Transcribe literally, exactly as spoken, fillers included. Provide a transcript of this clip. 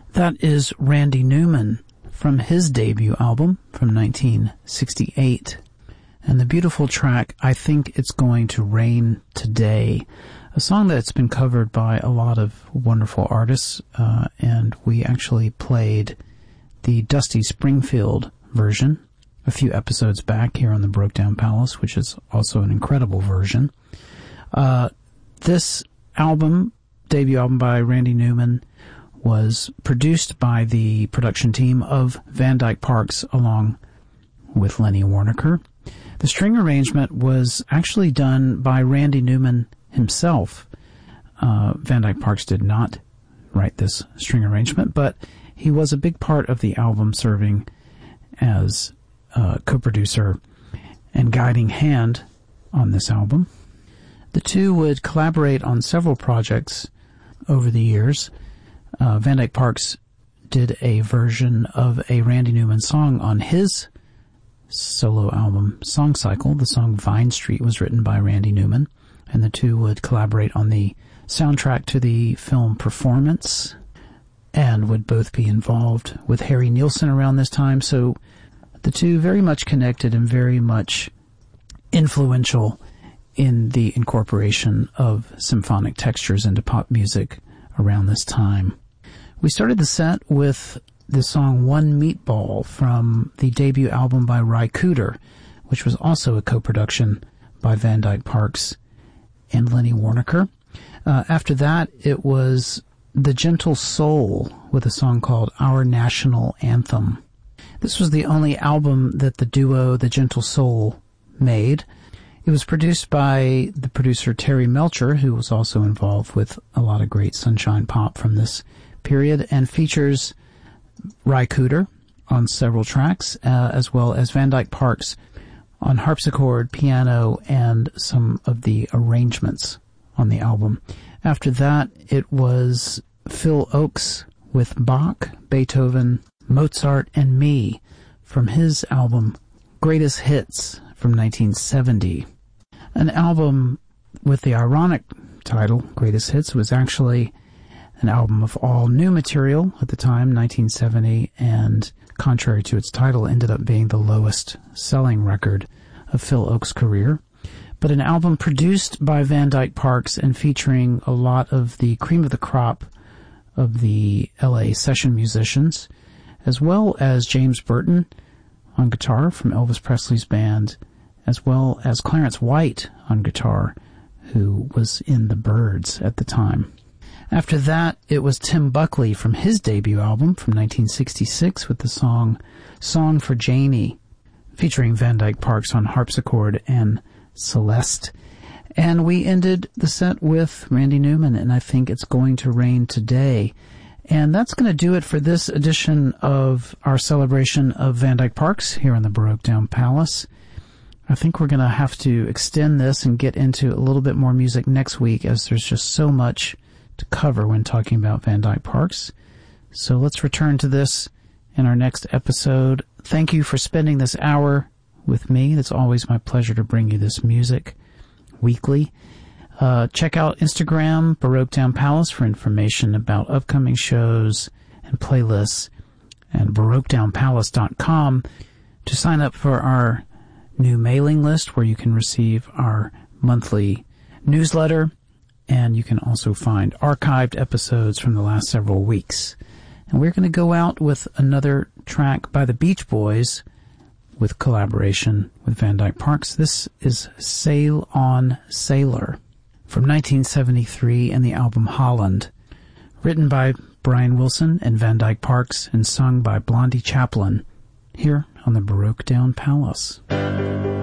That is Randy Newman from his debut album from nineteen sixty-eight. And the beautiful track, I Think It's Going to Rain Today, a song that's been covered by a lot of wonderful artists, uh, and we actually played the Dusty Springfield version a few episodes back here on the Broke Down Palace, which is also an incredible version. Uh, this album, debut album by Randy Newman, was produced by the production team of Van Dyke Parks along with Lenny Waronker. The string arrangement was actually done by Randy Newman himself. Uh, Van Dyke Parks did not write this string arrangement, but he was a big part of the album, serving as uh, co-producer and guiding hand on this album. The two would collaborate on several projects over the years. Uh, Van Dyke Parks did a version of a Randy Newman song on his solo album Song Cycle. The song Vine Street was written by Randy Newman, and the two would collaborate on the soundtrack to the film Performance, and would both be involved with Harry Nilsson around this time. So the two very much connected and very much influential in the incorporation of symphonic textures into pop music around this time. We started the set with the song One Meatball from the debut album by Ry Cooder, which was also a co-production by Van Dyke Parks and Lenny Waronker. Uh, after that, it was The Gentle Soul with a song called Our National Anthem. This was the only album that the duo The Gentle Soul made. It was produced by the producer Terry Melcher, who was also involved with a lot of great sunshine pop from this period, and features Ry Cooder on several tracks, uh, as well as Van Dyke Parks on harpsichord, piano, and some of the arrangements on the album. After that, it was Phil Ochs with Bach, Beethoven, Mozart, and Me from his album Greatest Hits from nineteen seventy. An album with the ironic title, Greatest Hits, was actually an album of all new material at the time, nineteen seventy, and contrary to its title, ended up being the lowest selling record of Phil Ochs' career. But an album produced by Van Dyke Parks and featuring a lot of the cream of the crop of the L A session musicians, as well as James Burton on guitar from Elvis Presley's band, as well as Clarence White on guitar, who was in the Byrds at the time. After that, it was Tim Buckley from his debut album from nineteen sixty-six with the song Song for Janie, featuring Van Dyke Parks on harpsichord and Celeste. And we ended the set with Randy Newman, and I Think It's Going to Rain Today. And that's going to do it for this edition of our celebration of Van Dyke Parks here in the Broke Down Palace. I think we're going to have to extend this and get into a little bit more music next week, as there's just so much to cover when talking about Van Dyke Parks. So let's return to this in our next episode. Thank you for spending this hour with me. It's always my pleasure to bring you this music weekly. Uh, check out Instagram, Baroque Down Palace, for information about upcoming shows and playlists, and baroque down palace dot com to sign up for our new mailing list, where you can receive our monthly newsletter, and you can also find archived episodes from the last several weeks. And we're going to go out with another track by the Beach Boys with collaboration with Van Dyke Parks. This is Sail On Sailor from nineteen seventy-three and the album Holland, written by Brian Wilson and Van Dyke Parks and sung by Blondie Chaplin here on the Baroque Down Palace.